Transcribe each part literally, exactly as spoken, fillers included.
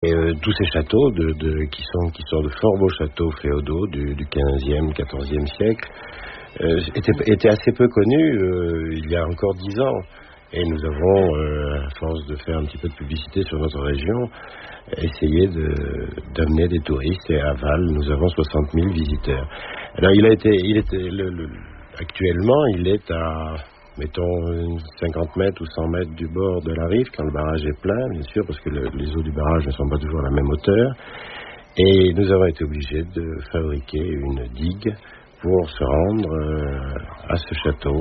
Et euh, tous ces châteaux de, de, qui, sont, qui sont de fort beaux châteaux féodaux du, du quinzième, quatorzième siècle euh, étaient, étaient assez peu connus euh, il y a encore dix ans. Et nous avons, euh, à force de faire un petit peu de publicité sur notre région, essayé de, d'amener des touristes. Et à Val, nous avons soixante mille visiteurs. Alors il a été, il était, le, le, actuellement, il est à, mettons, cinquante mètres ou cent mètres du bord de la rive, quand le barrage est plein, bien sûr, parce que le, les eaux du barrage ne sont pas toujours à la même hauteur. Et nous avons été obligés de fabriquer une digue pour se rendre euh, à ce château.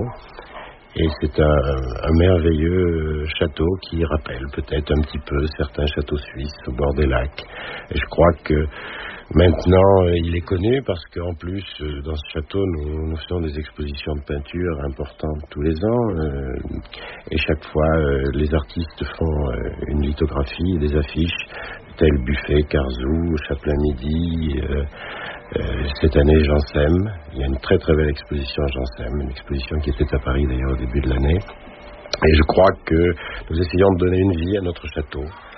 Et c'est un, un merveilleux château qui rappelle peut-être un petit peu certains châteaux suisses au bord des lacs. Et je crois que maintenant il est connu parce qu'en plus dans ce château nous, nous faisons des expositions de peinture importantes tous les ans. Euh, et chaque fois euh, les artistes font euh, une lithographie, des affiches telles Buffet, Carzou, Chaplin-Midi. Euh, Euh, cette année, Jean Sem. Il y a une très très belle exposition à Jean Sem, une exposition qui était à Paris d'ailleurs au début de l'année. Et je crois que nous essayons de donner une vie à notre château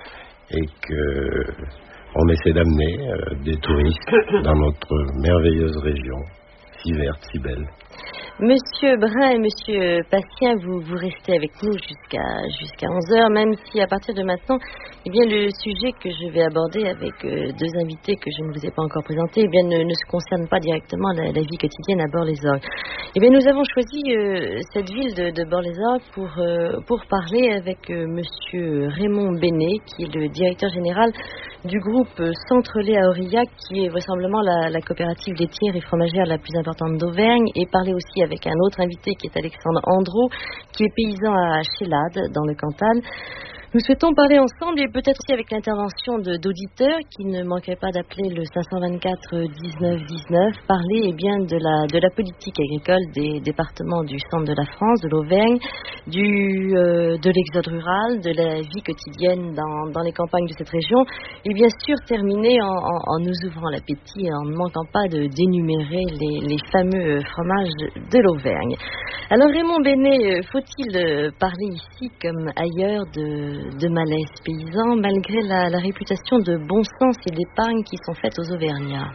et que on essaie d'amener euh, des touristes dans notre merveilleuse région, si verte, si belle. Monsieur Brun et Monsieur Pastien, vous, vous restez avec nous jusqu'à jusqu'à onze heures, même si à partir de maintenant, eh bien, le sujet que je vais aborder avec euh, deux invités que je ne vous ai pas encore présentés, eh bien, ne, ne se concerne pas directement la, la vie quotidienne à Bar-les-Orgues. Eh bien, nous avons choisi euh, cette ville de, de Bar-les-Orgues pour, euh, pour parler avec euh, Monsieur Raymond Bénet, qui est le directeur général du groupe Centre-Lait à Aurillac, qui est vraisemblablement la, la coopérative laitière et fromagère la plus importante d'Auvergne, et parler aussi avec un autre invité qui est Alexandre Andro, qui est paysan à Chélade, dans le Cantal. Nous souhaitons parler ensemble et peut-être aussi avec l'intervention de, d'auditeurs qui ne manqueraient pas d'appeler le cinq cent vingt-quatre dix-neuf dix-neuf, parler eh bien, de, la, de la politique agricole des départements du centre de la France, de l'Auvergne, du, euh, de l'exode rural, de la vie quotidienne dans, dans les campagnes de cette région, et bien sûr terminer en, en, en nous ouvrant l'appétit et en ne manquant pas de d'énumérer les, les fameux fromages de, de l'Auvergne. Alors Raymond Bénet, faut-il parler ici comme ailleurs de de malaise paysan, malgré la, la réputation de bon sens et d'épargne qui sont faites aux Auvergnats.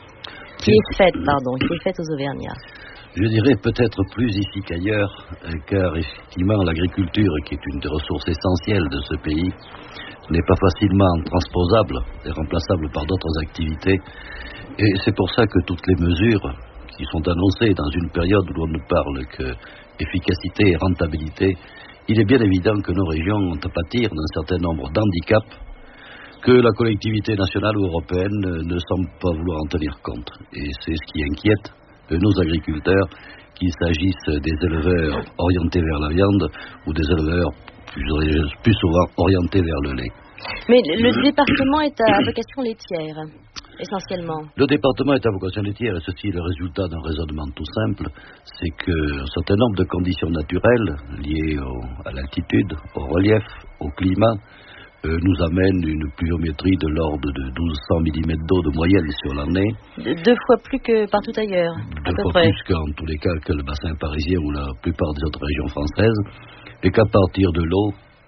Qui est faite, pardon, qui est faite aux Auvergnats. Je dirais peut-être plus ici qu'ailleurs, car effectivement l'agriculture, qui est une des ressources essentielles de ce pays, n'est pas facilement transposable et remplaçable par d'autres activités. Et c'est pour ça que toutes les mesures qui sont annoncées dans une période où l'on ne parle qu'efficacité et rentabilité, il est bien évident que nos régions ont à pâtir d'un certain nombre d'handicaps que la collectivité nationale ou européenne ne semble pas vouloir en tenir compte. Et c'est ce qui inquiète nos agriculteurs, qu'il s'agisse des éleveurs orientés vers la viande ou des éleveurs plus, plus souvent orientés vers le lait. Mais le département est à vocation laitière, essentiellement. Le département est à vocation laitière, et ceci est le résultat d'un raisonnement tout simple, c'est qu'un certain nombre de conditions naturelles liées au, à l'altitude, au relief, au climat, euh, nous amènent une pluviométrie de l'ordre de douze cents millimètres d'eau de moyenne sur l'année. De, deux fois plus que partout ailleurs, à Deux peu fois près. plus qu'en tous les cas que le bassin parisien ou la plupart des autres régions françaises, et qu'à partir de l'eau,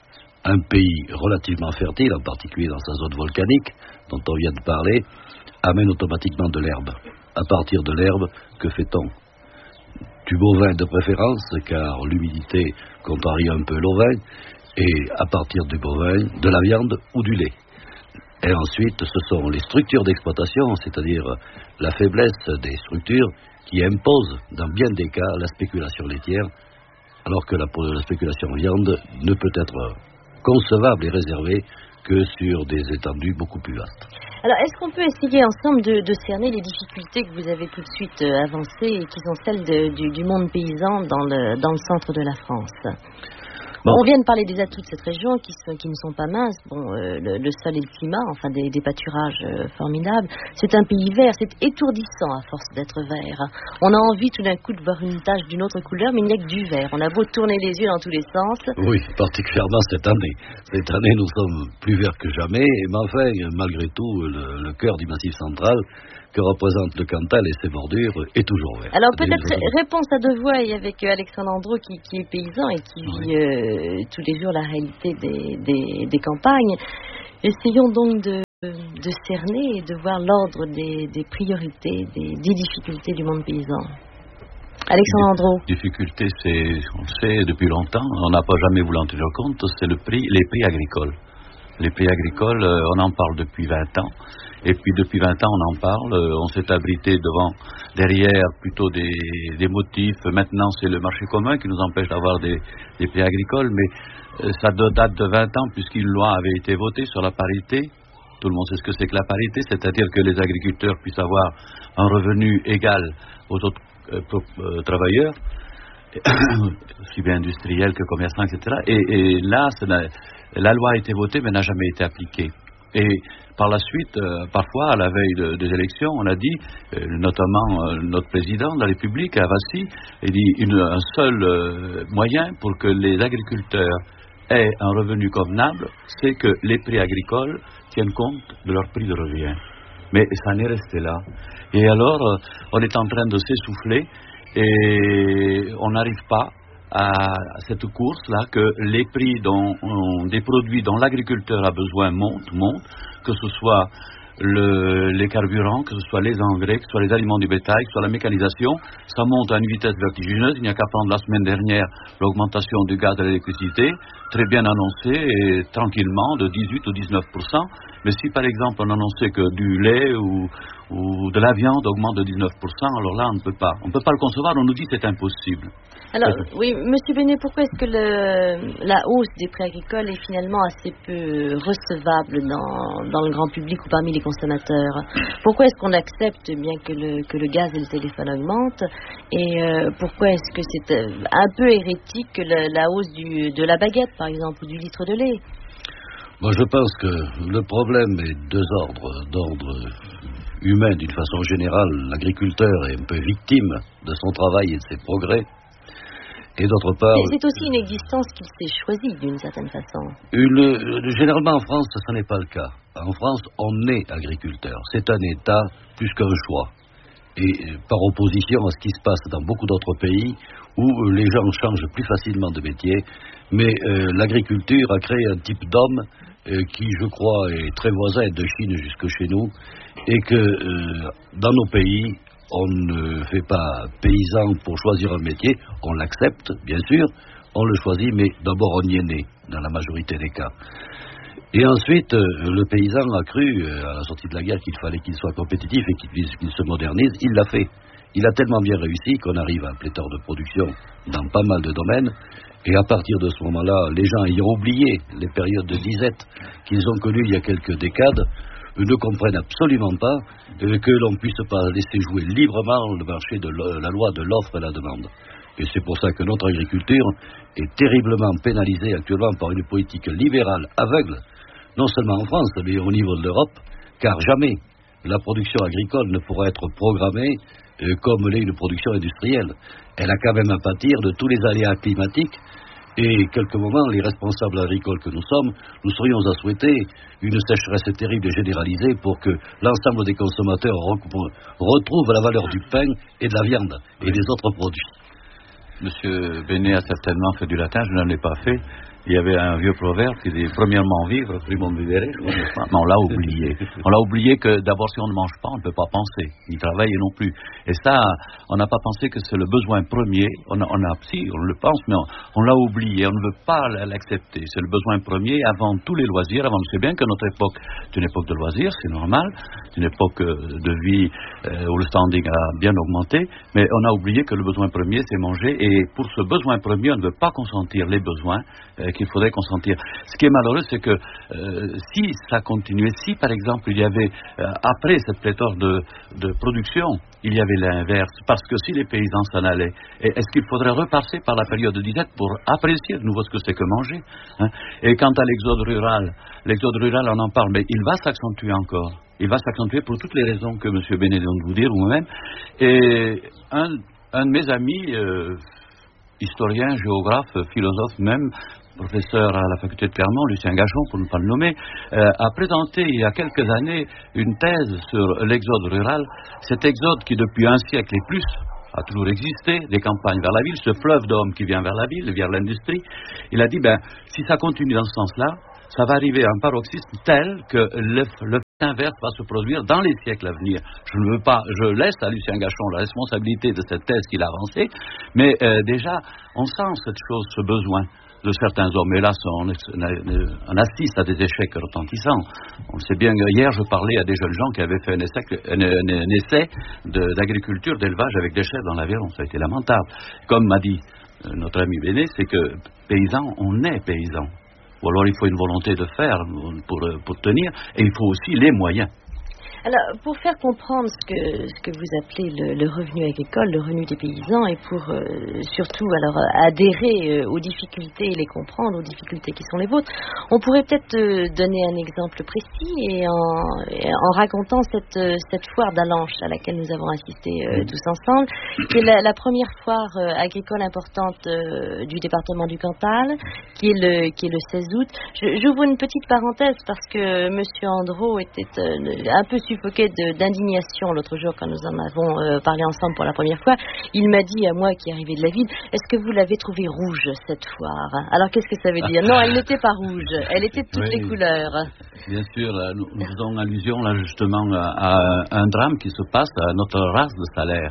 un pays relativement fertile, en particulier dans sa zone volcanique, dont on vient de parler, amène automatiquement de l'herbe. À partir de l'herbe, que fait-on? Du bovin de préférence, car l'humidité contrarie un peu l'ovin, et à partir du bovin, de la viande ou du lait. Et ensuite, ce sont les structures d'exploitation, c'est-à-dire la faiblesse des structures, qui imposent, dans bien des cas, la spéculation laitière, alors que la, la spéculation viande ne peut être concevable et réservée que sur des étendues beaucoup plus vastes. Alors, est-ce qu'on peut essayer ensemble de, de cerner les difficultés que vous avez tout de suite euh, avancées et qui sont celles de, du, du monde paysan dans le, dans le centre de la France? Bon. On vient de parler des atouts de cette région qui, sont, qui ne sont pas minces. Bon, euh, le, le sol et le climat, enfin des, des pâturages euh, formidables. C'est un pays vert, c'est étourdissant à force d'être vert. On a envie tout d'un coup de voir une tache d'une autre couleur, mais il n'y a que du vert. On a beau tourner les yeux dans tous les sens. Oui, particulièrement cette année. Cette année, nous sommes plus verts que jamais, mais enfin, malgré tout, le, le cœur du Massif central, que représente le Cantal et ses bordures, est toujours vert. Alors peut-être réponse à deux voix et avec Alexandre Andro qui, qui est paysan et qui oui. vit euh, tous les jours la réalité des, des, des campagnes. Essayons donc de de cerner et de voir l'ordre des, des priorités, des, des difficultés du monde paysan. Alexandre Andro. Difficulté, c'est, on le sait depuis longtemps, on n'a pas jamais voulu en tenir compte, c'est le prix, les prix agricoles. Les prix agricoles, euh, on en parle depuis vingt ans, et puis depuis vingt ans on en parle, euh, on s'est abrité devant, derrière plutôt des, des motifs. Maintenant c'est le marché commun qui nous empêche d'avoir des, des prix agricoles, mais euh, ça date de vingt ans puisqu'une loi avait été votée sur la parité. Tout le monde sait ce que c'est que la parité, c'est-à-dire que les agriculteurs puissent avoir un revenu égal aux autres euh, euh, travailleurs, aussi bien industriels que commerçants, et cetera. Et, et là, la, la loi a été votée, mais n'a jamais été appliquée. Et par la suite, euh, parfois, à la veille de, des élections, on a dit, euh, notamment euh, notre président de la République, Avassi, il dit une, un seul euh, moyen pour que les agriculteurs aient un revenu convenable, c'est que les prix agricoles tiennent compte de leur prix de revient. Mais ça en est resté là. Et alors, euh, on est en train de s'essouffler et on n'arrive pas à cette course-là que les prix dont, euh, des produits dont l'agriculteur a besoin montent, montent, que ce soit le, les carburants, que ce soit les engrais, que ce soit les aliments du bétail, que ce soit la mécanisation, ça monte à une vitesse vertigineuse. Il n'y a qu'à prendre la semaine dernière l'augmentation du gaz et de l'électricité, très bien annoncée et tranquillement de dix-huit ou dix-neuf pour cent. Mais si par exemple on annonçait que du lait ou, ou de la viande augmente de dix-neuf pour cent, alors là on ne peut pas. On ne peut pas le concevoir, on nous dit que c'est impossible. Alors, oui, Monsieur Benet, pourquoi est-ce que le, la hausse des prix agricoles est finalement assez peu recevable dans, dans le grand public ou parmi les consommateurs? Pourquoi est-ce qu'on accepte bien que le, que le gaz et le téléphone augmentent? Et euh, pourquoi est-ce que c'est un peu hérétique que la, la hausse du, de la baguette, par exemple, ou du litre de lait? Moi, je pense que le problème est de deux ordres. D'ordre humain, d'une façon générale, l'agriculteur est un peu victime de son travail et de ses progrès. Et d'autre part... Mais c'est aussi une existence qu'il s'est choisie, d'une certaine façon. Une, généralement, en France, ce n'est pas le cas. En France, on est agriculteur. C'est un État plus qu'un choix. Et par opposition à ce qui se passe dans beaucoup d'autres pays, où les gens changent plus facilement de métier, mais euh, l'agriculture a créé un type d'homme euh, qui, je crois, est très voisin de Chine jusque chez nous, et que euh, dans nos pays, on ne fait pas paysan pour choisir un métier, on l'accepte, bien sûr, on le choisit, mais d'abord on y est né, dans la majorité des cas. Et ensuite, euh, le paysan a cru, euh, à la sortie de la guerre, qu'il fallait qu'il soit compétitif et qu'il, qu'il se modernise, il l'a fait. Il a tellement bien réussi qu'on arrive à un pléthore de production dans pas mal de domaines, et à partir de ce moment-là, les gens ayant oublié les périodes de disette qu'ils ont connues il y a quelques décades, ne comprennent absolument pas euh, que l'on ne puisse pas laisser jouer librement le marché de la loi de l'offre et la demande. Et c'est pour ça que notre agriculture est terriblement pénalisée actuellement par une politique libérale aveugle, non seulement en France, mais au niveau de l'Europe, car jamais la production agricole ne pourra être programmée euh, comme l'est une production industrielle. Elle a quand même à pâtir de tous les aléas climatiques. Et quelque moment, les responsables agricoles que nous sommes, nous serions à souhaiter une sécheresse terrible et généralisée pour que l'ensemble des consommateurs retrouvent la valeur du pain et de la viande et des autres produits. Monsieur Benet a certainement fait du latin, je n'en ai pas fait. Il y avait un vieux proverbe qui dit « Premièrement vivre, primum vivere », mais on l'a oublié. On l'a oublié que d'abord si on ne mange pas, on ne peut pas penser, ni travailler non plus. Et ça, on n'a pas pensé que c'est le besoin premier. On a, on a si, on le pense, mais on, on l'a oublié. On ne veut pas l'accepter. C'est le besoin premier avant tous les loisirs. Avant, on sait bien que notre époque est une époque de loisirs, c'est normal. C'est une époque de vie euh, où le standing a bien augmenté. Mais on a oublié que le besoin premier, c'est manger. Et pour ce besoin premier, on ne veut pas consentir les besoins euh, qu'il faudrait consentir. Ce qui est malheureux, c'est que euh, si ça continuait, si par exemple il y avait, euh, après cette pléthore de, de production, il y avait l'inverse, parce que si les paysans s'en allaient, est-ce qu'il faudrait repasser par la période de disette pour apprécier de nouveau ce que c'est que manger, hein? Et quant à l'exode rural, l'exode rural, on en parle, mais il va s'accentuer encore. Il va s'accentuer pour toutes les raisons que M. Benet vient de vous dire, ou moi-même. Et un, un de mes amis, euh, historien, géographe, philosophe même, professeur à la faculté de Clermont, Lucien Gachon, pour ne pas le nommer, euh, a présenté il y a quelques années une thèse sur l'exode rural. Cet exode qui, depuis un siècle et plus, a toujours existé, des campagnes vers la ville, ce fleuve d'hommes qui vient vers la ville, vers l'industrie. Il a dit, ben, si ça continue dans ce sens-là, ça va arriver à un paroxysme tel que le, le inverse va se produire dans les siècles à venir. Je ne veux pas, je laisse à Lucien Gachon la responsabilité de cette thèse qu'il a avancée, mais euh, déjà, on sent cette chose, ce besoin de certains hommes. Et là, on, on assiste à des échecs retentissants. On sait bien que hier, je parlais à des jeunes gens qui avaient fait un essai, un, un, un essai de, d'agriculture, d'élevage avec des chefs dans l'aviron. Ça a été lamentable. Comme m'a dit euh, notre ami Béné, c'est que paysans, on est paysans. Ou alors il faut une volonté de faire pour, pour tenir, et il faut aussi les moyens. Alors, pour faire comprendre ce que, ce que vous appelez le, le revenu agricole, le revenu des paysans, et pour euh, surtout alors adhérer euh, aux difficultés et les comprendre, aux difficultés qui sont les vôtres, on pourrait peut-être euh, donner un exemple précis et en, et en racontant cette, euh, cette foire d'Allanche à laquelle nous avons assisté euh, tous ensemble, qui est la, la première foire euh, agricole importante euh, du département du Cantal, qui est le, qui est le seize août. Je, j'ouvre une petite parenthèse parce que M. Andro était euh, un peu suffoqué de, d'indignation l'autre jour quand nous en avons euh, parlé ensemble pour la première fois. Il m'a dit à moi qui arrivais de la ville, est-ce que vous l'avez trouvée rouge cette foire? Alors qu'est-ce que ça veut dire? Non, elle n'était pas rouge, elle était de toutes oui, les couleurs. Bien sûr, nous, nous faisons allusion là justement à, à un drame qui se passe à notre race de salaire.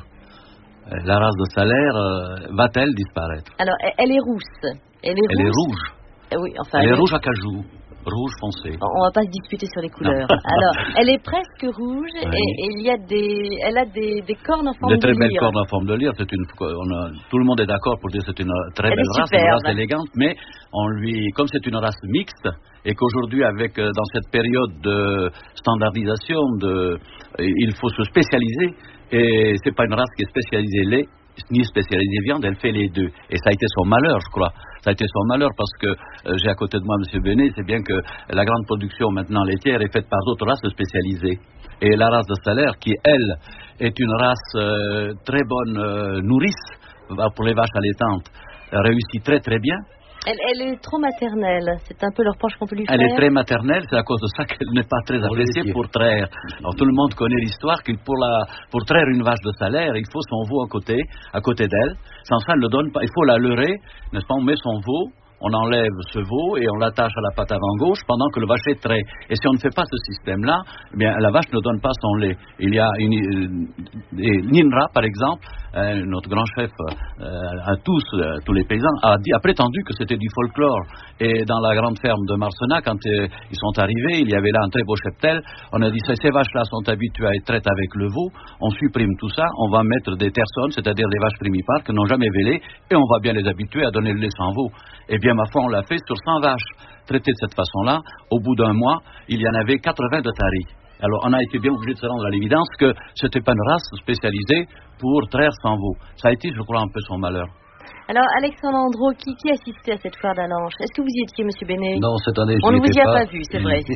La race de salaire euh, va-t-elle disparaître? Alors elle est rousse. Elle est, elle rousse. est rouge. Eh oui, enfin, elle, elle est est... rouge à cajou. Rouge foncé. On va pas se disputer sur les couleurs. Alors, elle est presque rouge oui. et, et il y a des, elle a des, des cornes en forme de lyre. Des très belles cornes en forme de lyre. C'est une, on a, tout le monde est d'accord pour dire que c'est une très elle belle race, une race élégante, mais on lui, comme c'est une race mixte et qu'aujourd'hui, avec dans cette période de standardisation, de, il faut se spécialiser et c'est pas une race qui est spécialisée lait ni spécialisée viande, elle fait les deux. Et ça a été son malheur, je crois. Ça a été son malheur parce que euh, j'ai à côté de moi M. Béné, c'est bien que la grande production maintenant laitière est faite par d'autres races spécialisées. Et la race de salaire, qui elle est une race euh, très bonne euh, nourrice pour les vaches allaitantes, réussit très très bien. Elle, elle est trop maternelle, c'est un peu le reproche qu'on peut lui faire. Elle est très maternelle, c'est à cause de ça qu'elle n'est pas très appréciée pour traire. Alors tout le monde connaît l'histoire que pour, la, pour traire une vache de salaire, il faut son veau à côté, à côté d'elle. Sans ça, elle ne donne pas. Il faut la leurrer, n'est-ce pas? On met son veau, on enlève ce veau et on l'attache à la patte avant gauche pendant que le vacher traite. Et si on ne fait pas ce système-là, eh bien la vache ne donne pas son lait. Il y a une, une, une Ninra, par exemple, euh, notre grand chef euh, à tous, euh, tous les paysans, a, dit, a prétendu que c'était du folklore. Et dans la grande ferme de Marcenat, quand euh, ils sont arrivés, il y avait là un très beau cheptel. On a dit, ces vaches-là sont habituées à être traites avec le veau. On supprime tout ça, on va mettre des terçonnes, c'est-à-dire des vaches primipares qui n'ont jamais vélé, et on va bien les habituer à donner le lait sans veau. Eh bien, ma foi, on l'a fait sur cent vaches. Traitées de cette façon-là, au bout d'un mois, il y en avait quatre-vingts de taris. Alors, on a été bien obligé de se rendre à l'évidence que ce n'était pas une race spécialisée pour traire sans veau. Ça a été, je crois, un peu son malheur. Alors, Alexandre Andro, qui, qui assistait à cette foire d'Allanche? Est-ce que vous y étiez, M. Béné? Non, cette année, je On ne vous y a pas. pas vu, c'est vrai.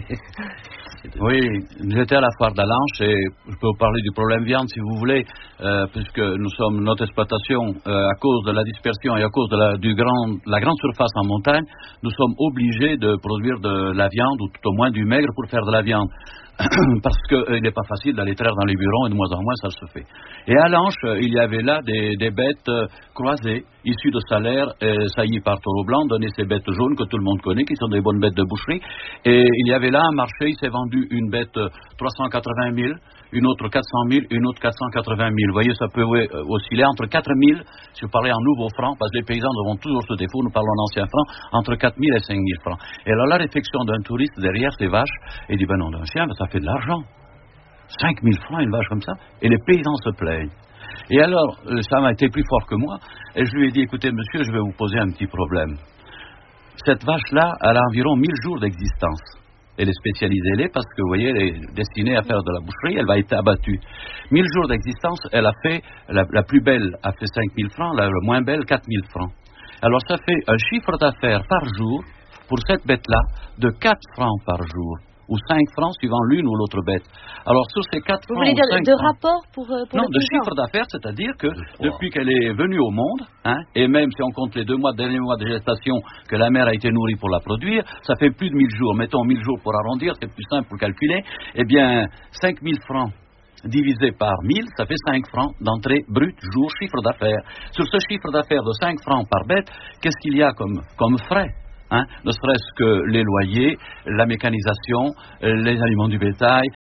Oui, j'étais à la foire d'Allanche et je peux vous parler du problème viande si vous voulez, euh, puisque nous sommes, notre exploitation, euh, à cause de la dispersion et à cause de la, du grand, la grande surface en montagne, nous sommes obligés de produire de la viande ou tout au moins du maigre pour faire de la viande. Parce qu'il euh, n'est pas facile d'aller traire dans les bureaux et de moins en moins ça se fait. Et à Lanche, euh, il y avait là des, des bêtes euh, croisées, issues de salaire, euh, saillies par taureau blanc, données ces bêtes jaunes que tout le monde connaît, qui sont des bonnes bêtes de boucherie. Et il y avait là un marché, il s'est vendu une bête euh, trois cent quatre-vingt mille, une autre quatre cent mille, une autre quatre cent quatre-vingt mille. Vous voyez, ça peut euh, osciller entre quatre mille, si vous parlez en nouveaux francs, parce que les paysans auront toujours ce défaut, nous parlons en anciens francs, entre quatre mille et cinq mille francs. Et alors la réflexion d'un touriste derrière ces vaches, il dit, ben non, d'un chien, ben ça fait de l'argent. cinq mille francs une vache comme ça, et les paysans se plaignent. Et alors, ça m'a été plus fort que moi, et je lui ai dit, écoutez monsieur, je vais vous poser un petit problème. Cette vache-là, elle a environ mille jours d'existence. Elle est spécialisée lait parce que, vous voyez, elle est destinée à faire de la boucherie, elle va être abattue. mille jours d'existence, elle a fait, la, la plus belle a fait cinq mille francs, la, la moins belle quatre mille francs. Alors ça fait un chiffre d'affaires par jour, pour cette bête-là, de quatre francs par jour. Ou cinq francs suivant l'une ou l'autre bête. Alors sur ces quatre francs. Vous voulez dire de francs, rapport pour, pour non, le de chiffre d'affaires, c'est-à-dire que depuis qu'elle est venue au monde, hein, et même si on compte les deux mois, derniers mois de gestation que la mère a été nourrie pour la produire, ça fait plus de mille jours. Mettons mille jours pour arrondir, c'est plus simple pour calculer. Eh bien, cinq mille francs divisé par mille, ça fait cinq francs d'entrée brute, jour, chiffre d'affaires. Sur ce chiffre d'affaires de cinq francs par bête, qu'est-ce qu'il y a comme, comme frais? Hein, ne serait-ce que les loyers, la mécanisation, les aliments du bétail,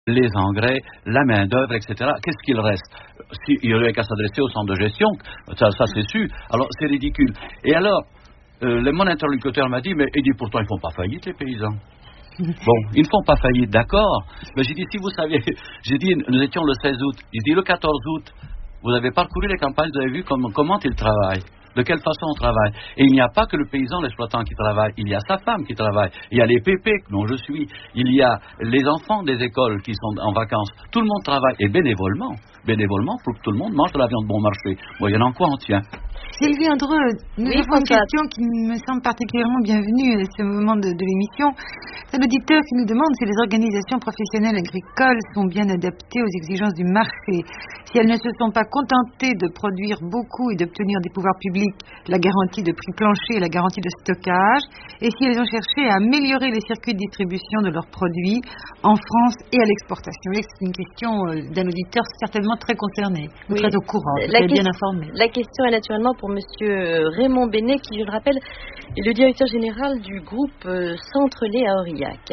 les engrais, la main-d'œuvre, et cetera. Qu'est-ce qu'il reste? Si, il y aurait qu'à s'adresser au centre de gestion, ça, ça c'est sûr. Alors, c'est ridicule. Et alors, euh, le, mon interlocuteur m'a dit, mais il dit, pourtant, ils ne font pas faillite, les paysans. Bon, ils ne font pas faillite, d'accord. Mais j'ai dit, si vous saviez, j'ai dit, nous étions le seize août. Il dit, le quatorze août, vous avez parcouru les campagnes, vous avez vu comment, comment ils travaillent. De quelle façon on travaille. Et il n'y a pas que le paysan, l'exploitant qui travaille. Il y a sa femme qui travaille. Il y a les pépés, dont je suis. Il y a les enfants des écoles qui sont en vacances. Tout le monde travaille. Et bénévolement. Bénévolement pour que tout le monde mange de la viande bon marché. Bon, il y en a en quoi on tient. Sylvie Andreux, nous oui, avons une question qui me semble particulièrement bienvenue à ce moment de, de l'émission. C'est l'auditeur qui nous demande si les organisations professionnelles agricoles sont bien adaptées aux exigences du marché. Si elles ne se sont pas contentées de produire beaucoup et d'obtenir des pouvoirs publics la garantie de prix plancher et la garantie de stockage, et si elles ont cherché à améliorer les circuits de distribution de leurs produits en France et à l'exportation. C'est une question d'un auditeur certainement très concerné, oui. Très au courant, très bien informé. La question est naturellement pour Monsieur Raymond Benet, qui, je le rappelle, est le directeur général du groupe Centre-Lait à Aurillac.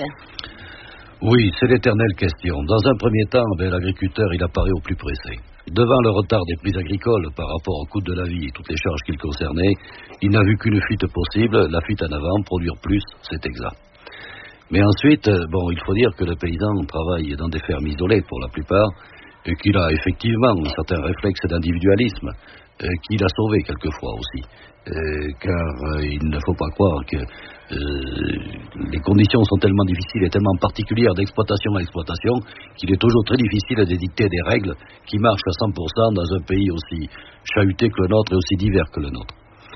Oui, c'est l'éternelle question. Dans un premier temps, ben, l'agriculteur, il apparaît au plus pressé. Devant le retard des prix agricoles par rapport au coût de la vie et toutes les charges qu'il concernait, il n'a vu qu'une fuite possible, la fuite en avant, produire plus, c'est exact. Mais ensuite, bon, il faut dire que le paysan travaille dans des fermes isolées pour la plupart, et qu'il a effectivement un certain réflexe d'individualisme, euh, qu'il a sauvé quelquefois aussi. Euh, car euh, il ne faut pas croire que euh, les conditions sont tellement difficiles et tellement particulières d'exploitation à exploitation qu'il est toujours très difficile de dicter des règles qui marchent à cent pour cent dans un pays aussi chahuté que le nôtre et aussi divers que le nôtre.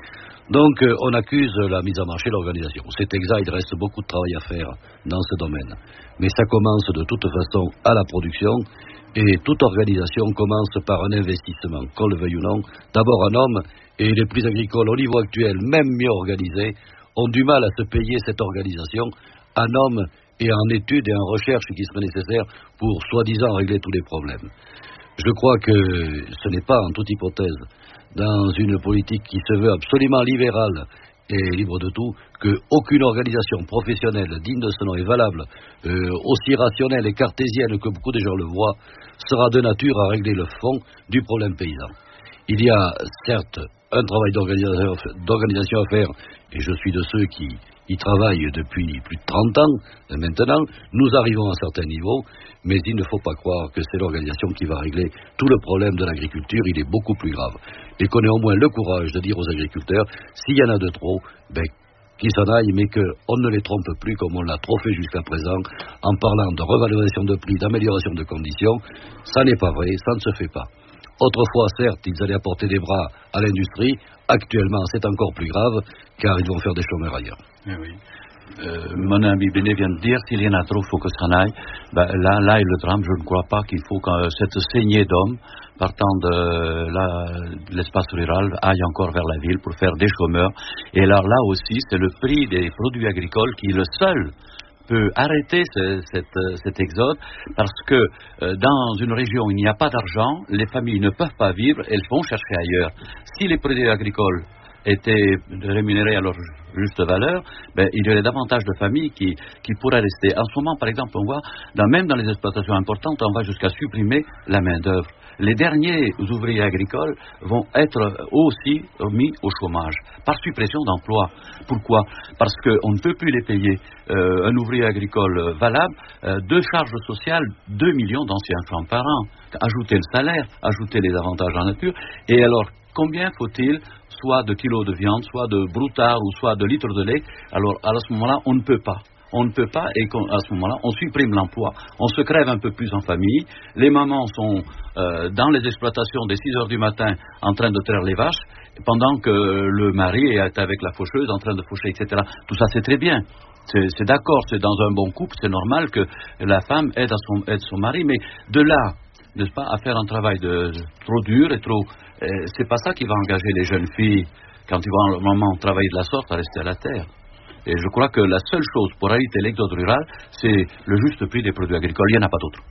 Donc euh, on accuse la mise en marché de l'organisation. C'est exact, il reste beaucoup de travail à faire dans ce domaine. Mais ça commence de toute façon à la production, et toute organisation commence par un investissement, qu'on le veuille ou non. D'abord un homme, et les prix agricoles au niveau actuel, même mieux organisés, ont du mal à se payer cette organisation en hommes et en études et en recherche qui seraient nécessaires pour soi-disant régler tous les problèmes. Je crois que ce n'est pas en toute hypothèse dans une politique qui se veut absolument libérale et libre de tout, qu'aucune organisation professionnelle digne de ce nom et valable, euh, aussi rationnelle et cartésienne que beaucoup de gens le voient, sera de nature à régler le fond du problème paysan. Il y a certes un travail d'organisation, d'organisation à faire, et je suis de ceux qui y travaillent depuis plus de trente ans maintenant. Nous arrivons à un certain niveau, mais il ne faut pas croire que c'est l'organisation qui va régler tout le problème de l'agriculture. Il est beaucoup plus grave. Et qu'on ait au moins le courage de dire aux agriculteurs, s'il y en a de trop, ben, qu'ils s'en aillent, mais qu'on ne les trompe plus comme on l'a trop fait jusqu'à présent, en parlant de revalorisation de prix, d'amélioration de conditions. Ça n'est pas vrai, ça ne se fait pas. Autrefois, certes, ils allaient apporter des bras à l'industrie. Actuellement, c'est encore plus grave, car ils vont faire des chômeurs ailleurs. Oui, oui. Euh, mon ami Benet vient de dire, s'il y en a trop, il faut que ça en aille. Ben, là, là est le drame. Je ne crois pas qu'il faut que cette saignée d'hommes, partant de, la, de l'espace rural, aille encore vers la ville pour faire des chômeurs. Et alors là aussi, c'est le prix des produits agricoles qui est le seul peut arrêter ce, cette, cet exode, parce que euh, dans une région où il n'y a pas d'argent, les familles ne peuvent pas vivre, elles vont chercher ailleurs. Si les produits agricoles étaient rémunérés à leur juste valeur, ben, il y aurait davantage de familles qui, qui pourraient rester. En ce moment, par exemple, on voit, dans, même dans les exploitations importantes, on va jusqu'à supprimer la main-d'œuvre. Les derniers ouvriers agricoles vont être aussi mis au chômage par suppression d'emplois. Pourquoi? Parce qu'on ne peut plus les payer. Euh, un ouvrier agricole valable, euh, deux charges sociales, deux millions d'anciens francs par an. Ajouter le salaire, ajouter les avantages en nature. Et alors, combien faut-il soit de kilos de viande, soit de broutard ou soit de litres de lait? Alors, à ce moment-là, on ne peut pas. On ne peut pas, et à ce moment-là, on supprime l'emploi. On se crève un peu plus en famille. Les mamans sont euh, dans les exploitations dès six heures du matin en train de traire les vaches, pendant que le mari est avec la faucheuse en train de faucher, et cetera. Tout ça, c'est très bien. C'est, c'est d'accord, c'est dans un bon couple, c'est normal que la femme aide, à son, aide son mari, mais de là, n'est-ce pas, à faire un travail de, de, trop dur et trop... Euh, c'est pas ça qui va engager les jeunes filles, quand ils vont normalement travailler de la sorte, à rester à la terre. Et je crois que la seule chose pour arrêter l'exode rural, c'est le juste prix des produits agricoles. Il n'y en a pas d'autre.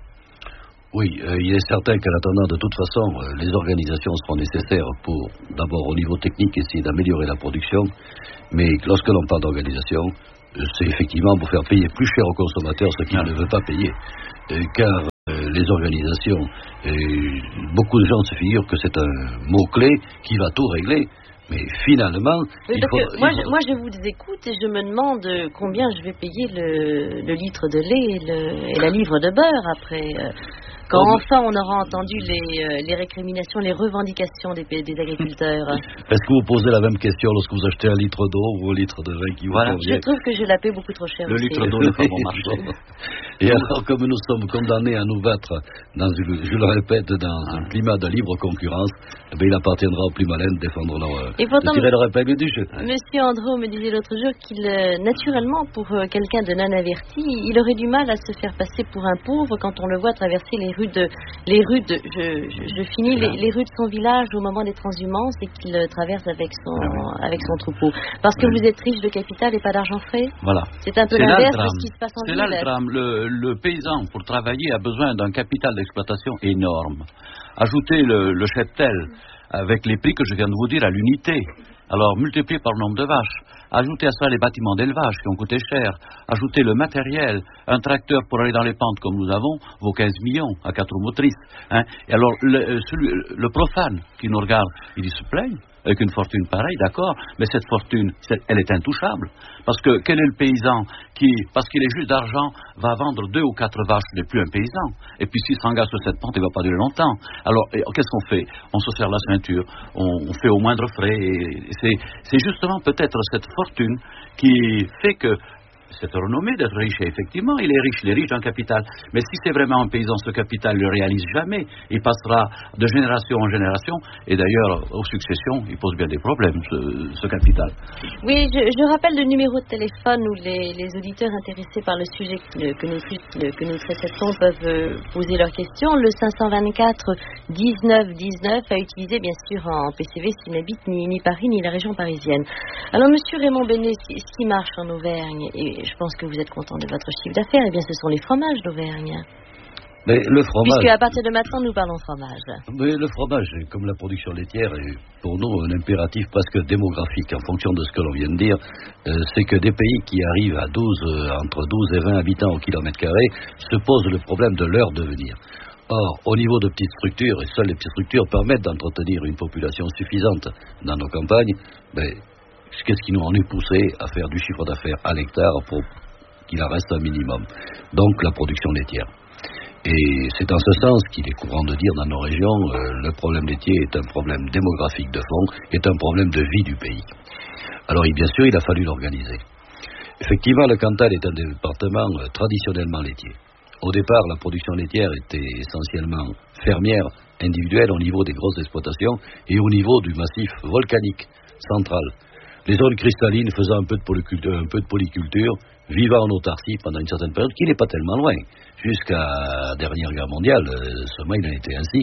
Oui, euh, il est certain qu'en attendant, de toute façon, euh, les organisations seront nécessaires pour, d'abord au niveau technique, essayer d'améliorer la production. Mais lorsque l'on parle d'organisation, euh, c'est effectivement pour faire payer plus cher aux consommateurs ce qu'ils ne veulent pas payer. Euh, car euh, les organisations. Et beaucoup de gens se figurent que c'est un mot-clé qui va tout régler. Mais finalement, oui, il parce faut, que moi, il faut... je, moi je vous écoute et je me demande combien je vais payer le, le litre de lait et, le, et la livre de beurre après. Euh, quand oh, enfin on aura entendu les, euh, les récriminations, les revendications des, des agriculteurs. Est-ce que vous posez la même question lorsque vous achetez un litre d'eau ou un litre de vin qui vous voilà. convient? Je trouve que je la paie beaucoup trop cher. Le aussi. litre d'eau n'est pas bon marché. Et alors, comme nous sommes condamnés à nous battre, dans une, je le répète, dans un climat de libre concurrence, eh bien, il appartiendra aux plus malins de défendre leur, et pourtant, de tirer leur épingle du jeu. Monsieur Andreau me disait l'autre jour qu'il, euh, naturellement, pour euh, quelqu'un de non averti, il aurait du mal à se faire passer pour un pauvre quand on le voit traverser les rues de, les rues de, je, je, je finis, les, les rues de son village au moment des transhumances et qu'il euh, traverse avec son, ah, avec son troupeau. Parce que oui. Vous êtes riche de capital et pas d'argent frais. Voilà. C'est un peu l'inverse de ce qui se passe en C'est ville. là le drame. Le, le paysan, pour travailler, a besoin d'un capital d'exploitation énorme. Ajoutez le, le cheptel avec les prix que je viens de vous dire à l'unité. Alors, multiplié par le nombre de vaches. Ajoutez à ça les bâtiments d'élevage qui ont coûté cher. Ajoutez le matériel. Un tracteur pour aller dans les pentes comme nous avons vaut quinze millions à quatre roues motrices. Hein. Et alors, le, celui, le profane qui nous regarde, il se plaigne avec une fortune pareille, d'accord, mais cette fortune, elle est intouchable. Parce que quel est le paysan qui, parce qu'il est juste d'argent, va vendre deux ou quatre vaches, n'est plus un paysan. Et puis s'il s'engage sur cette pente, il ne va pas durer longtemps. Alors, et, qu'est-ce qu'on fait? On se serre la ceinture, on, on fait au moindre frais. Et, et c'est, c'est justement peut-être cette fortune qui fait que cette renommée d'être riche, et effectivement, il est riche, il est riche en capital. Mais si c'est vraiment un paysan, ce capital ne le réalise jamais. Il passera de génération en génération. Et d'ailleurs, aux successions, il pose bien des problèmes, ce, ce capital. Oui, je, je rappelle le numéro de téléphone où les, les auditeurs intéressés par le sujet que, que, nous, que nous traitons peuvent poser leurs questions. Le cinq cent vingt-quatre dix-neuf dix-neuf à utiliser, bien sûr, en P C V s'il n'habite ni, ni Paris ni la région parisienne. Alors, monsieur Raymond Benet, ce qui marche en Auvergne, et je pense que vous êtes content de votre chiffre d'affaires, eh bien ce sont les fromages d'Auvergne. Mais le fromage... Puisque à partir de maintenant, nous parlons fromage. Mais le fromage, comme la production laitière, est pour nous un impératif presque démographique en fonction de ce que l'on vient de dire. Euh, c'est que des pays qui arrivent à douze, euh, entre douze et vingt habitants au kilomètre carré se posent le problème de leur devenir. Or, au niveau de petites structures, et seules les petites structures permettent d'entretenir une population suffisante dans nos campagnes, ben, qu'est-ce qui nous en est poussé à faire du chiffre d'affaires à l'hectare pour qu'il en reste un minimum? Donc la production laitière. Et c'est en ce sens qu'il est courant de dire dans nos régions, euh, le problème laitier est un problème démographique de fond, est un problème de vie du pays. Alors bien sûr, il a fallu l'organiser. Effectivement, le Cantal est un département euh, traditionnellement laitier. Au départ, la production laitière était essentiellement fermière, individuelle au niveau des grosses exploitations et au niveau du massif volcanique central. Les zones cristallines faisant un peu de polyculture, un peu de polyculture vivant en autarcie pendant une certaine période, qui n'est pas tellement loin. Jusqu'à la dernière guerre mondiale, seulement il en était ainsi.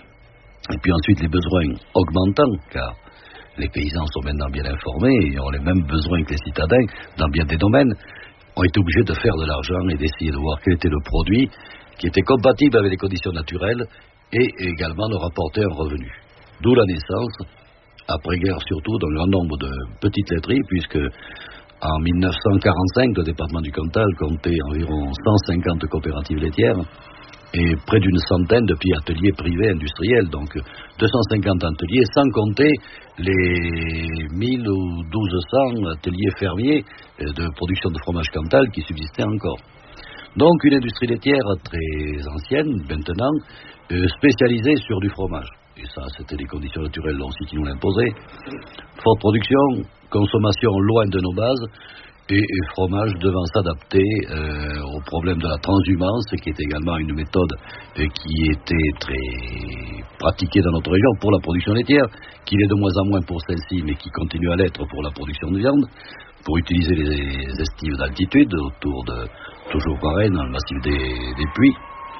Et puis ensuite, les besoins augmentant, car les paysans sont maintenant bien informés et ont les mêmes besoins que les citadins dans bien des domaines, ont été obligés de faire de l'argent et d'essayer de voir quel était le produit qui était compatible avec les conditions naturelles et également de rapporter un revenu. D'où la naissance, après-guerre surtout, d'un grand nombre de petites laiteries, puisque en mille neuf cent quarante-cinq, le département du Cantal comptait environ cent cinquante coopératives laitières et près d'une centaine de petits ateliers privés industriels, donc deux cent cinquante ateliers, sans compter les mille ou douze cents ateliers fermiers de production de fromage Cantal qui subsistaient encore. Donc une industrie laitière très ancienne, maintenant, euh, spécialisée sur du fromage. Et ça, c'était les conditions naturelles aussi qui nous l'imposaient. Forte production, consommation loin de nos bases, et, et fromage devant s'adapter euh, au problème de la transhumance, qui est également une méthode euh, qui était très pratiquée dans notre région pour la production laitière, qui l'est de moins en moins pour celle-ci, mais qui continue à l'être pour la production de viande, pour utiliser les estives d'altitude, autour de, toujours pareil, dans le massif des, des Puys.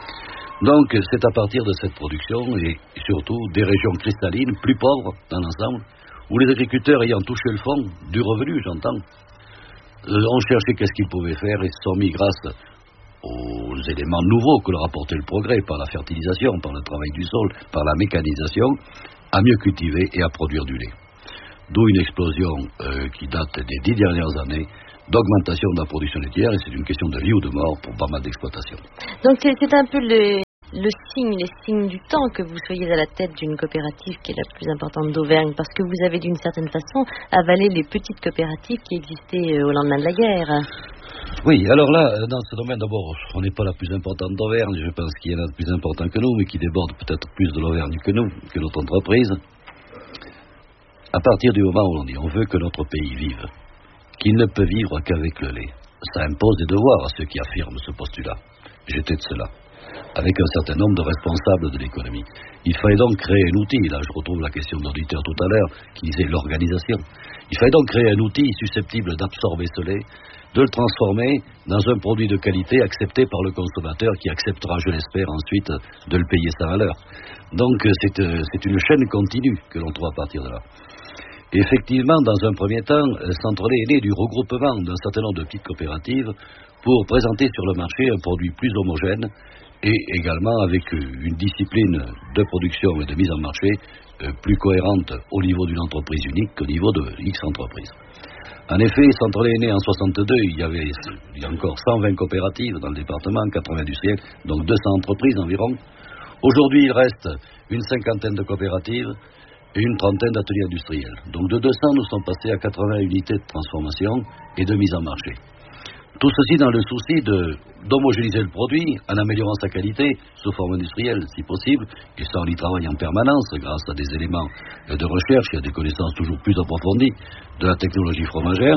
Donc, c'est à partir de cette production, et surtout des régions cristallines, plus pauvres dans l'ensemble, où les agriculteurs ayant touché le fond du revenu, j'entends, euh, ont cherché qu'est-ce qu'ils pouvaient faire et se sont mis grâce aux éléments nouveaux que leur apportait le progrès par la fertilisation, par le travail du sol, par la mécanisation, à mieux cultiver et à produire du lait. D'où une explosion euh, qui date des dix dernières années d'augmentation de la production laitière, et c'est une question de vie ou de mort pour pas mal d'exploitations. Donc c'est, c'est un peu le... le signe, les signes du temps que vous soyez à la tête d'une coopérative qui est la plus importante d'Auvergne, parce que vous avez d'une certaine façon avalé les petites coopératives qui existaient au lendemain de la guerre. Oui, alors là, dans ce domaine, d'abord, on n'est pas la plus importante d'Auvergne. Je pense qu'il y en a de plus importants que nous, mais qui débordent peut-être plus de l'Auvergne que nous, que notre entreprise. À partir du moment où l'on dit on veut que notre pays vive, qu'il ne peut vivre qu'avec le lait, ça impose des devoirs à ceux qui affirment ce postulat. J'étais de cela, avec un certain nombre de responsables de l'économie. Il fallait donc créer un outil, là je retrouve la question de l'auditeur tout à l'heure, qui disait l'organisation. Il fallait donc créer un outil susceptible d'absorber ce lait, de le transformer dans un produit de qualité accepté par le consommateur, qui acceptera, je l'espère, ensuite de le payer sa valeur. Donc c'est, c'est une chaîne continue que l'on trouve à partir de là. Effectivement, dans un premier temps, Centrelait est né du regroupement d'un certain nombre de petites coopératives pour présenter sur le marché un produit plus homogène et également avec une discipline de production et de mise en marché plus cohérente au niveau d'une entreprise unique qu'au niveau de X entreprises. En effet, Centrelait est né en soixante-deux, il y avait il y a encore cent vingt coopératives dans le département, quatre-vingts industriels, donc deux cents entreprises environ. Aujourd'hui, il reste une cinquantaine de coopératives et une trentaine d'ateliers industriels. Donc de deux cents, nous sommes passés à quatre-vingts unités de transformation et de mise en marché. Tout ceci dans le souci de, d'homogénéiser le produit en améliorant sa qualité sous forme industrielle, si possible, et ça on y travaille en permanence grâce à des éléments de recherche et à des connaissances toujours plus approfondies de la technologie fromagère,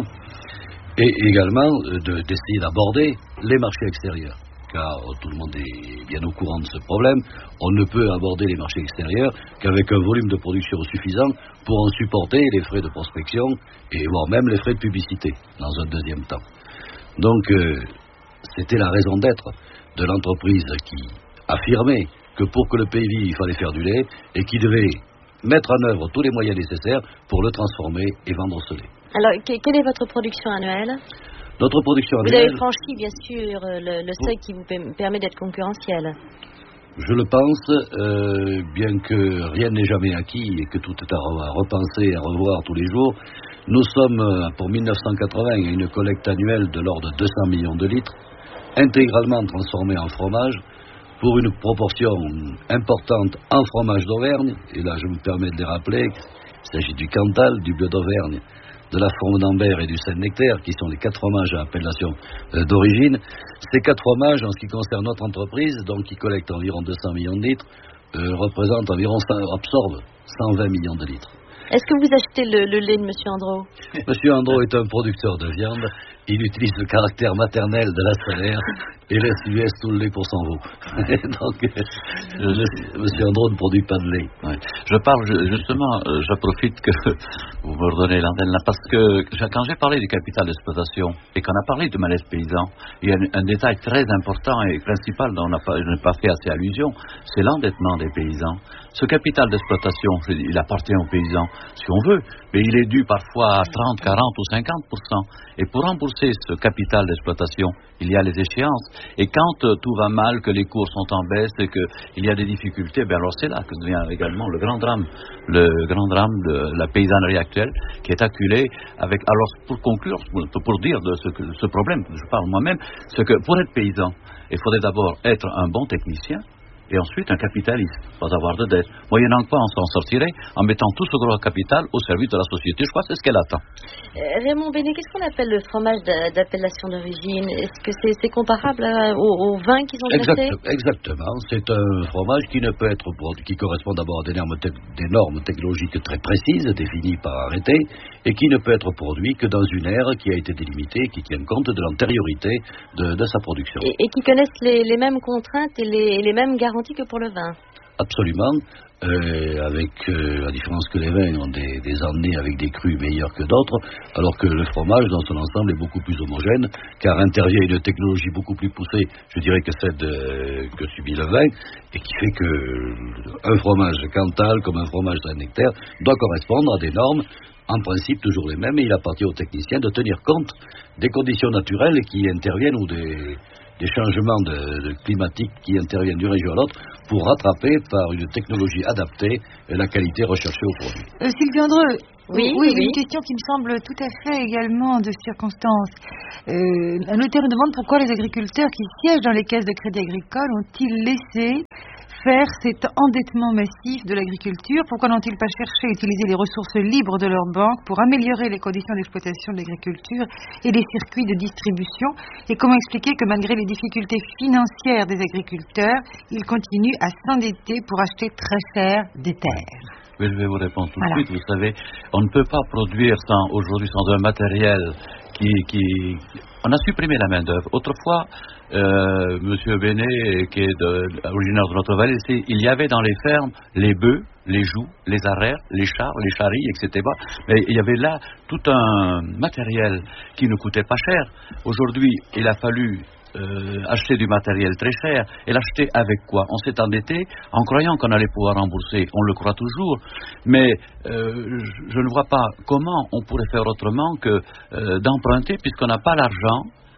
et également de, d'essayer d'aborder les marchés extérieurs. Car tout le monde est bien au courant de ce problème, on ne peut aborder les marchés extérieurs qu'avec un volume de production suffisant pour en supporter les frais de prospection et voire même les frais de publicité dans un deuxième temps. Donc euh, c'était la raison d'être de l'entreprise qui affirmait que pour que le pays vive, il fallait faire du lait et qui devait mettre en œuvre tous les moyens nécessaires pour le transformer et vendre ce lait. Alors, quelle est votre production annuelle ? Notre production Vous annuelle... avez franchi, bien sûr, le, le seuil qui vous permet d'être concurrentiel. Je le pense, euh, bien que rien n'est jamais acquis et que tout est à repenser et à revoir tous les jours. Nous sommes, pour mille neuf cent quatre-vingts, à une collecte annuelle de l'ordre de deux cents millions de litres, intégralement transformés en fromage, pour une proportion importante en fromage d'Auvergne. Et là, je me permets de les rappeler, il s'agit du Cantal, du bleu d'Auvergne, de la Fourme d'Ambert et du Saint-Nectaire, qui sont les quatre fromages à appellation euh, d'origine. Ces quatre fromages, en ce qui concerne notre entreprise, donc qui collecte environ deux cents millions de litres, euh, représentent environ, absorbent cent vingt millions de litres. Est-ce que vous achetez le, le lait de M. Andro ? M. Andro est un producteur de viande. Il utilise le caractère maternel de la salaire et laisse, lui laisse tout le lait pour son veau. Donc, M. Andro ne produit pas de lait. Ouais. Je parle justement, euh, je profite que vous me redonnez l'antenne là, parce que quand j'ai parlé du capital d'exploitation et qu'on a parlé du malaise paysan, il y a un, un détail très important et principal dont on n'a pas, je n'ai pas fait assez allusion, c'est l'endettement des paysans. Ce capital d'exploitation, il appartient aux paysans, si on veut, mais il est dû parfois à trente, quarante ou cinquante pour cent. Et pour rembourser ce capital d'exploitation, il y a les échéances. Et quand euh, tout va mal, que les cours sont en baisse et qu'il y a des difficultés, ben alors c'est là que devient également le grand drame, le grand drame de la paysannerie actuelle, qui est acculée avec. Alors pour conclure, pour, pour dire de ce, que, ce problème, je parle moi-même, c'est que pour être paysan, il faudrait d'abord être un bon technicien. Et ensuite un capitaliste, pas avoir de dette. Moyennant quoi on s'en sortirait en mettant tout ce gros capital au service de la société. Je crois que c'est ce qu'elle attend. Euh, Raymond Bénet, qu'est-ce qu'on appelle le fromage d'appellation d'origine ? Est-ce que c'est, c'est comparable à, aux, aux vins qu'ils ont exact, traités ? Exactement. C'est un fromage qui ne peut être qui correspond d'abord à des normes, te, des normes technologiques très précises, définies par arrêté, et qui ne peut être produit que dans une ère qui a été délimitée, qui tient compte de l'antériorité de, de sa production. Et, et qui connaissent les, les mêmes contraintes et les, les mêmes garanties que pour le vin. Absolument, euh, avec euh, la différence que les vins ont des, des années avec des crus meilleurs que d'autres, alors que le fromage dans son ensemble est beaucoup plus homogène, car intervient une technologie beaucoup plus poussée, je dirais, que celle de, que subit le vin, et qui fait que un fromage Cantal comme un fromage Saint-Nectaire doit correspondre à des normes, en principe toujours les mêmes, et il appartient aux techniciens de tenir compte des conditions naturelles qui interviennent ou des des changements de, de climatiques qui interviennent d'une région à l'autre pour rattraper par une technologie adaptée la qualité recherchée au produit. Euh, Sylvie Andreu, oui, oui, oui, une question qui me semble tout à fait également de circonstance. Euh, un auditeur nous demande pourquoi les agriculteurs qui siègent dans les caisses de crédit agricole ont-ils laissé faire cet endettement massif de l'agriculture? Pourquoi n'ont-ils pas cherché à utiliser les ressources libres de leurs banques pour améliorer les conditions d'exploitation de l'agriculture et les circuits de distribution? Et comment expliquer que malgré les difficultés financières des agriculteurs, ils continuent à s'endetter pour acheter très cher des terres? Oui, je vais vous répondre tout Voilà. de suite. Vous savez, on ne peut pas produire sans, aujourd'hui sans un matériel qui, qui... On a supprimé la main-d'œuvre. Autrefois, euh, Monsieur Benet, qui est de, originaire de notre vallée, il y avait dans les fermes les bœufs, les jougs, les arrères, les chars, les charries, et cetera. Mais il y avait là tout un matériel qui ne coûtait pas cher. Aujourd'hui, il a fallu Euh, acheter du matériel très cher. Et l'acheter avec quoi? On s'est endetté en croyant qu'on allait pouvoir rembourser. On le croit toujours. Mais euh, je ne vois pas comment on pourrait faire autrement que euh, d'emprunter puisqu'on n'a pas l'argent.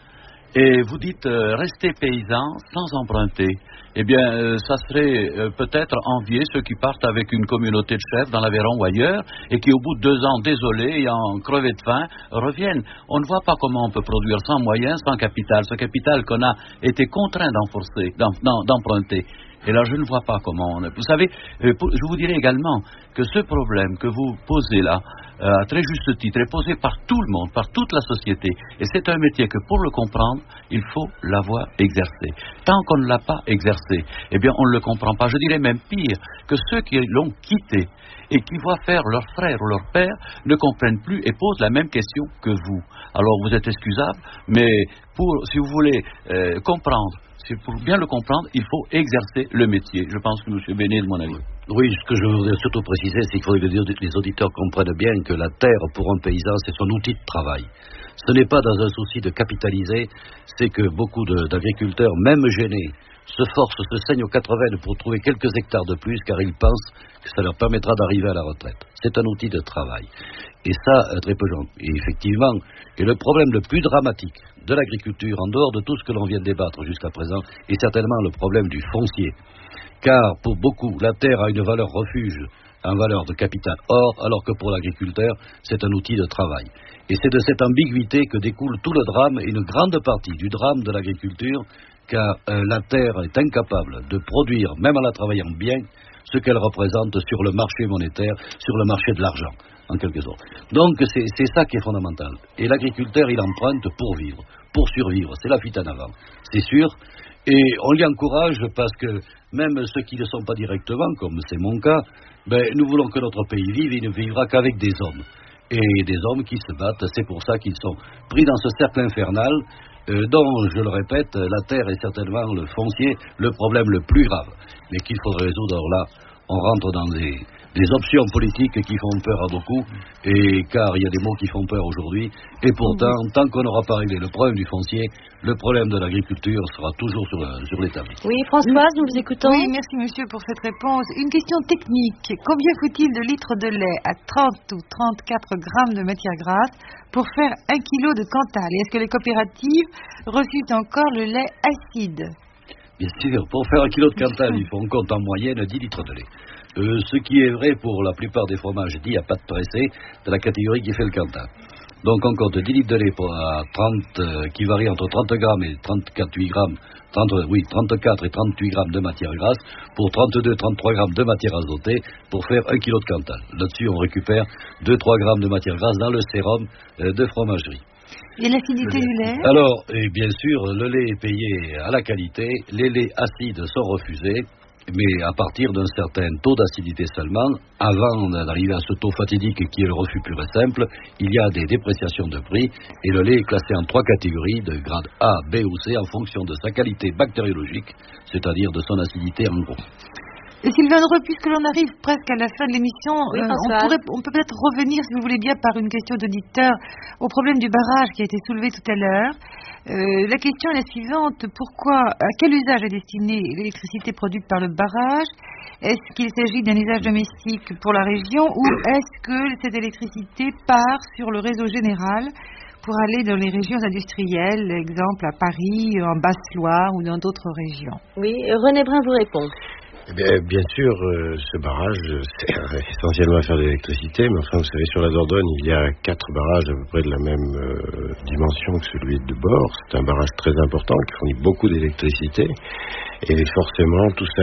Et vous dites euh, rester paysan sans emprunter. Eh bien, euh, ça serait euh, peut-être envier ceux qui partent avec une communauté de chefs dans l'Aveyron ou ailleurs et qui, au bout de deux ans, désolés, ayant crevé de faim, reviennent. On ne voit pas comment on peut produire sans moyens, sans capital. Ce capital qu'on a été contraint d'enforcer, d'emprunter. Et là, je ne vois pas comment on... Vous savez, je vous dirais également que ce problème que vous posez là, euh, à très juste titre, est posé par tout le monde, par toute la société. Et c'est un métier que, pour le comprendre, il faut l'avoir exercé. Tant qu'on ne l'a pas exercé, eh bien, on ne le comprend pas. Je dirais même pire, que ceux qui l'ont quitté et qui voient faire leur frère ou leur père ne comprennent plus et posent la même question que vous. Alors, vous êtes excusable, mais pour, si vous voulez euh, comprendre, pour bien le comprendre, il faut exercer le métier. Je pense que M. Benet est de mon avis. Oui, ce que je voudrais surtout préciser, c'est qu'il faudrait que les auditeurs comprennent bien que la terre, pour un paysan, c'est son outil de travail. Ce n'est pas dans un souci de capitaliser, c'est que beaucoup de, d'agriculteurs, même gênés, se forcent, se saignent aux quatre vingts pour trouver quelques hectares de plus, car ils pensent que ça leur permettra d'arriver à la retraite. C'est un outil de travail. Et ça, très peu de gens. Et effectivement, et le problème le plus dramatique de l'agriculture, en dehors de tout ce que l'on vient de débattre jusqu'à présent, est certainement le problème du foncier. Car pour beaucoup, la terre a une valeur refuge, une valeur de capital or, alors que pour l'agriculteur, c'est un outil de travail. Et c'est de cette ambiguïté que découle tout le drame, et une grande partie du drame de l'agriculture, car euh, la terre est incapable de produire, même en la travaillant bien, ce qu'elle représente sur le marché monétaire, sur le marché de l'argent, en quelque sorte. Donc c'est, c'est ça qui est fondamental. Et l'agriculteur, il emprunte pour vivre, pour survivre. C'est la fuite en avant, c'est sûr. Et on l'y encourage parce que même ceux qui ne sont pas directement, comme c'est mon cas, ben, nous voulons que notre pays vive, et il ne vivra qu'avec des hommes. Et des hommes qui se battent, c'est pour ça qu'ils sont pris dans ce cercle infernal, euh, dont, je le répète, la terre est certainement le foncier, le problème le plus grave, mais qu'il faudrait résoudre. Alors là, on rentre dans des, des options politiques qui font peur à beaucoup, et car il y a des mots qui font peur aujourd'hui, et pourtant, tant qu'on n'aura pas réglé le problème du foncier, le problème de l'agriculture sera toujours sur, la, sur l'établi. Oui, Françoise, nous vous écoutons. Oui, merci monsieur pour cette réponse. Une question technique. Combien faut-il de litres de lait à trente ou trente-quatre grammes de matière grasse pour faire un kilo de Cantal? Et est-ce que les coopératives refusent encore le lait acide? Bien sûr, pour faire un kilo de Cantal, il faut en compte en moyenne dix litres de lait. Euh, ce qui est vrai pour la plupart des fromages dits à pâte pressée, de la catégorie qui fait le Cantal. Donc on compte dix litres de lait pour à trente, euh, qui varie entre trente grammes et trente-quatre grammes, trente, oui, trente-quatre et trente-huit grammes de matière grasse, pour trente-deux à trente-trois grammes de matière azotée, pour faire un kilo de Cantal. Là-dessus, on récupère deux à trois grammes de matière grasse dans le sérum euh, de fromagerie. Et l'acidité du lait? Alors, et bien sûr, le lait est payé à la qualité, les laits acides sont refusés, mais à partir d'un certain taux d'acidité seulement. Avant d'arriver à ce taux fatidique qui est le refus pur et simple, il y a des dépréciations de prix, et le lait est classé en trois catégories, de grade A, B ou C, en fonction de sa qualité bactériologique, c'est-à-dire de son acidité en gros. Et Sylvain Dreux, puisque l'on arrive presque à la fin de l'émission, oui, euh, on, pourrait, on peut peut-être revenir, si vous voulez bien, par une question d'auditeur, au problème du barrage qui a été soulevé tout à l'heure. Euh, la question est la suivante. Pourquoi, à quel usage est destinée l'électricité produite par le barrage? Est-ce qu'il s'agit d'un usage domestique pour la région, ou est-ce que cette électricité part sur le réseau général pour aller dans les régions industrielles, exemple à Paris, en Basse-Loire ou dans d'autres régions? Oui, René Brun vous répond. Eh bien, bien sûr, euh, ce barrage sert essentiellement à faire de l'électricité, mais enfin, vous savez, sur la Dordogne, il y a quatre barrages à peu près de la même euh, dimension que celui de bord. C'est un barrage très important qui fournit beaucoup d'électricité, et forcément, tout ça est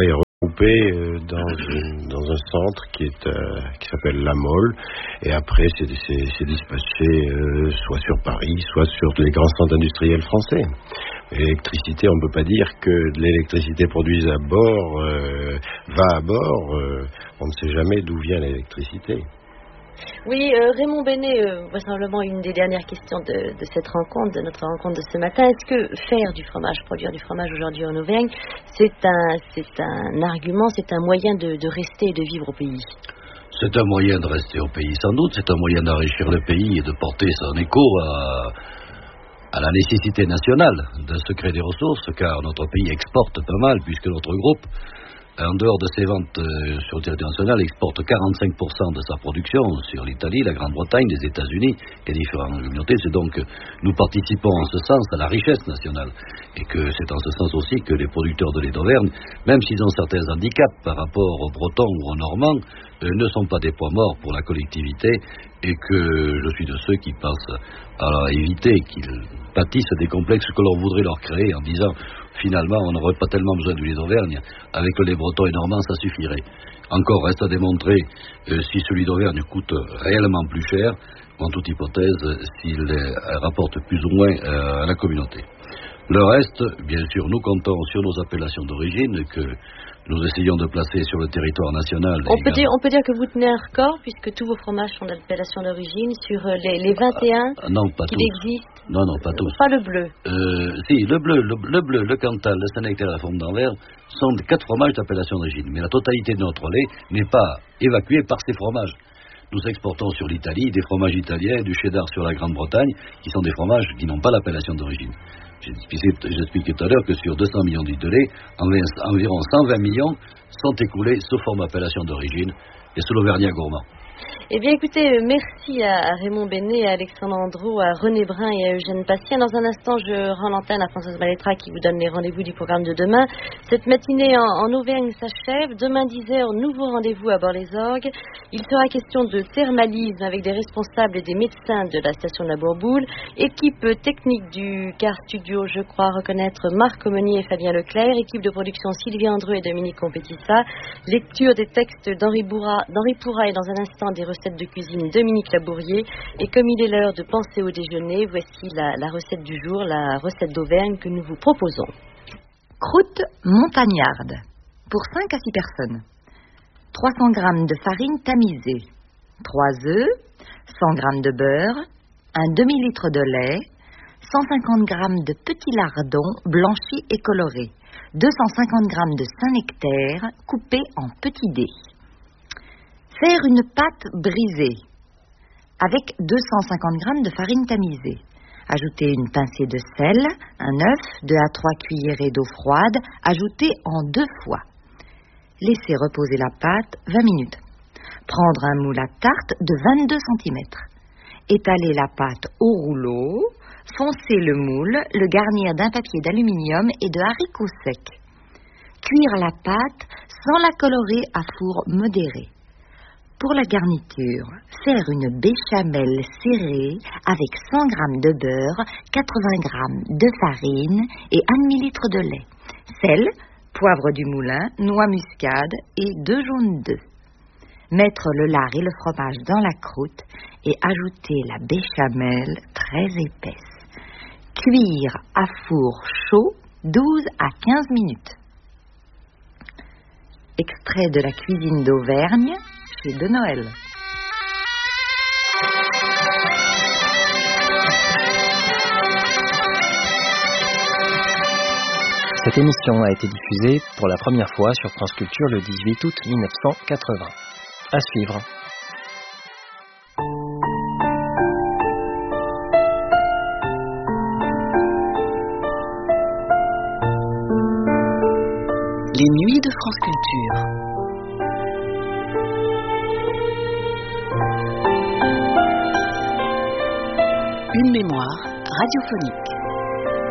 Coupé dans, une, dans un centre qui est euh, qui s'appelle La Mole, et après c'est, c'est, c'est dispatché euh, soit sur Paris, soit sur les grands centres industriels français. L'électricité, on ne peut pas dire que de l'électricité produite à bord euh, va à bord. Euh, on ne sait jamais d'où vient l'électricité. Oui, euh, Raymond Bennet, euh, vraisemblablement une des dernières questions de, de cette rencontre, de notre rencontre de ce matin. Est-ce que faire du fromage, produire du fromage aujourd'hui en Auvergne, c'est un, c'est un argument, c'est un moyen de, de rester et de vivre au pays? C'est un moyen de rester au pays, sans doute. C'est un moyen d'enrichir le pays et de porter son écho à, à la nécessité nationale de se créer des ressources, car notre pays exporte pas mal, puisque notre groupe, en dehors de ses ventes euh, sur le territoire national, exporte quarante-cinq pour cent de sa production sur l'Italie, la Grande-Bretagne, les États-Unis et différentes communautés. C'est donc que nous participons en ce sens à la richesse nationale. Et que c'est en ce sens aussi que les producteurs de lait d'Auvergne, même s'ils ont certains handicaps par rapport aux Bretons ou aux Normands, euh, ne sont pas des poids morts pour la collectivité, et que je suis de ceux qui pensent à éviter qu'ils pâtissent des complexes que l'on voudrait leur créer en disant finalement on n'aurait pas tellement besoin du lait d'Auvergne, avec les Bretons et Normands ça suffirait. Encore reste à démontrer euh, si celui d'Auvergne coûte réellement plus cher, ou en toute hypothèse s'il euh, rapporte plus ou moins euh, à la communauté. Le reste, bien sûr, nous comptons sur nos appellations d'origine que nous essayons de placer sur le territoire national. On peut, dire, on peut dire que vous tenez un record, puisque tous vos fromages sont d'appellation d'origine, sur les, les vingt et un ah, non, pas qu'il tous. existe. Non, non, pas tous. Pas le bleu. Euh, si, le bleu, le, le bleu, le Cantal, le Saint-Nectaire et la Forme d'Anvers sont des quatre fromages d'appellation d'origine. Mais la totalité de notre lait n'est pas évacuée par ces fromages. Nous exportons sur l'Italie des fromages italiens, du cheddar sur la Grande-Bretagne, qui sont des fromages qui n'ont pas l'appellation d'origine. J'expliquais tout à l'heure que sur deux cents millions litres de lait, environ cent vingt millions sont écoulés sous forme d'appellation d'origine et sous l'Auvergnat gourmand. Eh bien, écoutez, merci à Raymond Bennet, à Alexandre Andreau, à René Brun et à Eugène Patient. Dans un instant, je rends l'antenne à Françoise Malétra qui vous donne les rendez-vous du programme de demain. Cette matinée en, en Auvergne s'achève. Demain, dix heures, nouveau rendez-vous à Bord-les-Orgues. Il sera question de thermalisme avec des responsables et des médecins de la station de la Bourboule. Équipe technique du Car Studio, je crois reconnaître Marc Aumonier et Fabien Leclerc. Équipe de production Sylvie Andreu et Dominique Compétissa. Lecture des textes d'Henri Bourra, d'Henri Pourra et dans un instant des recettes de cuisine Dominique Labourier. Et comme il est l'heure de penser au déjeuner, voici la, la recette du jour, la recette d'Auvergne que nous vous proposons. Croûte montagnarde pour cinq à six personnes. trois cents grammes de farine tamisée, trois œufs, cent grammes de beurre, un demi-litre de lait, cent cinquante grammes de petits lardons blanchis et colorés, deux cent cinquante grammes de Saint-Nectaire coupés en petits dés. Faire une pâte brisée avec deux cent cinquante grammes de farine tamisée. Ajoutez une pincée de sel, un œuf, deux à trois cuillerées d'eau froide, ajoutez en deux fois. Laissez reposer la pâte vingt minutes. Prendre un moule à tarte de vingt-deux centimètres. Étaler la pâte au rouleau, foncer le moule, le garnir d'un papier d'aluminium et de haricots secs. Cuire la pâte sans la colorer à four modéré. Pour la garniture, faire une béchamel serrée avec cent grammes de beurre, quatre-vingts grammes de farine et un demi-litre de lait, sel, poivre du moulin, noix muscade et deux jaunes d'œufs. Mettre le lard et le fromage dans la croûte et ajouter la béchamel très épaisse. Cuire à four chaud douze à quinze minutes. Extrait de la cuisine d'Auvergne chez De Noël. Cette émission a été diffusée pour la première fois sur France Culture le dix-huit août mille neuf cent quatre-vingts. À suivre. Les nuits de France Culture. Une mémoire radiophonique.